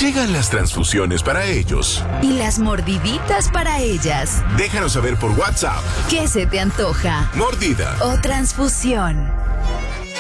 Llegan las transfusiones para ellos. Y las mordiditas para ellas. Déjanos saber por WhatsApp. ¿Qué se te antoja? Mordida o transfusión.